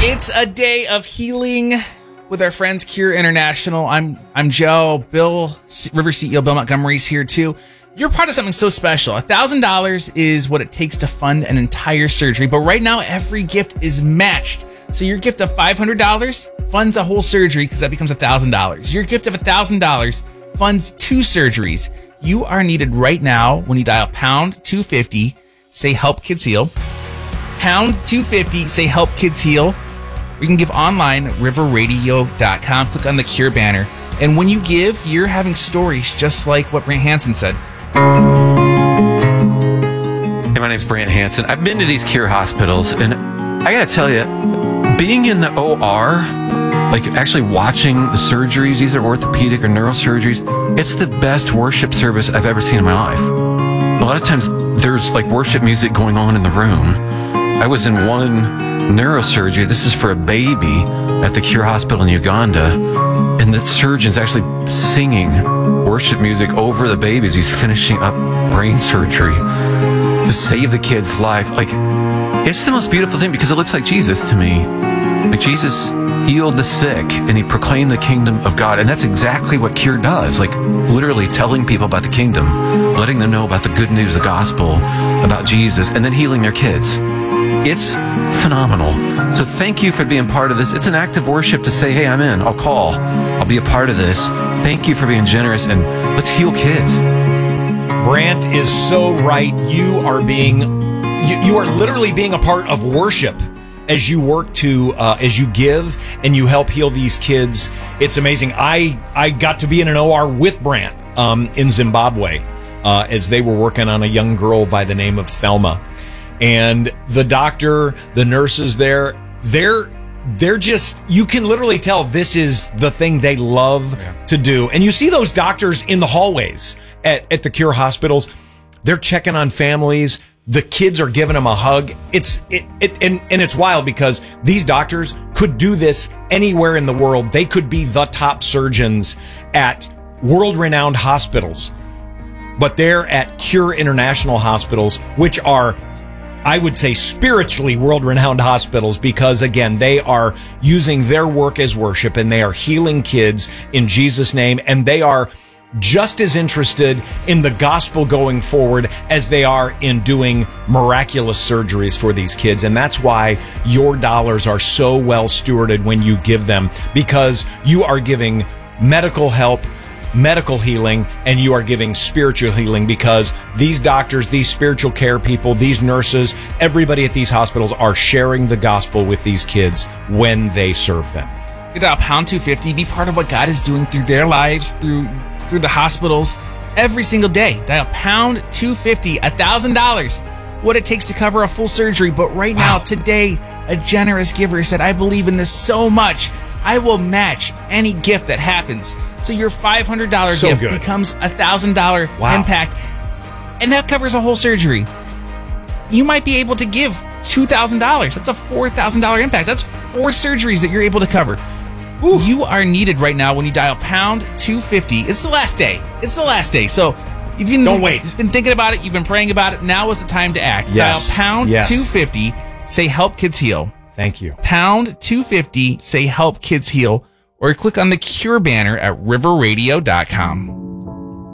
It's a day of healing with our friends Cure International. I'm Joe. Bill, River CEO Bill Montgomery's here too. You're part of something so special. $1,000 is what it takes to fund an entire surgery, but right now every gift is matched. So your gift of $500 funds a whole surgery because that becomes $1,000. Your gift of $1,000 funds 2 surgeries. You are needed right now when you dial pound 250, say help kids heal. Pound 250, say help kids heal. You can give online, riverradio.com. Click on the Cure banner. And when you give, you're having stories just like what Brant Hansen said. Hey, my name's Brant Hansen. I've been to these Cure hospitals, and I gotta tell you, being in the OR, like actually watching the surgeries, these are orthopedic or neurosurgeries, it's the best worship service I've ever seen in my life. A lot of times there's like worship music going on in the room. I was in one neurosurgery, this is for a baby at the Cure Hospital in Uganda, and the surgeon's actually singing worship music over the baby as he's finishing up brain surgery to save the kid's life. Like, it's the most beautiful thing because it looks like Jesus to me. Like, Jesus healed the sick and he proclaimed the kingdom of God, and that's exactly what Cure does. Like, literally telling people about the kingdom, letting them know about the good news, the gospel, about Jesus, and then healing their kids. It's phenomenal. So thank you for being part of this. It's an act of worship to say, hey, I'm in. I'll call. I'll be a part of this. Thank you for being generous, and let's heal kids. Brant is so right. You are literally being a part of worship as you work to, as you give and you help heal these kids. It's amazing. I got to be in an OR with Brant in Zimbabwe as they were working on a young girl by the name of Thelma. And the doctor, the nurses there, they're just, you can literally tell this is the thing they love to do. And you see those doctors in the hallways at the Cure hospitals. They're checking on families. The kids are giving them a hug. And it's wild because these doctors could do this anywhere in the world. They could be the top surgeons at world-renowned hospitals. But they're at Cure International hospitals, which are, I would say, spiritually world-renowned hospitals because, again, they are using their work as worship and they are healing kids in Jesus' name, and they are just as interested in the gospel going forward as they are in doing miraculous surgeries for these kids. And that's why your dollars are so well stewarded when you give them, because you are giving medical help, medical healing, and you are giving spiritual healing, because these doctors, these spiritual care people, these nurses, everybody at these hospitals are sharing the gospel with these kids when they serve them. You dial pound 250, be part of what God is doing through their lives, through the hospitals every single day. Dial pound 250, $1,000, what it takes to cover a full surgery. But right now, today, a generous giver said, I believe in this so much, I will match any gift that happens. So your $500 gift becomes $1,000 impact, and that covers a whole surgery. You might be able to give $2,000. That's a $4,000 impact. That's 4 surgeries that you're able to cover. Ooh. You are needed right now when you dial pound 250. It's the last day. It's the last day. So if you've been thinking about it, you've been praying about it, now is the time to act. Yes. Dial pound 250, say help kids heal. Thank you. Pound 250, say help kids heal, or click on the Cure banner at riverradio.com.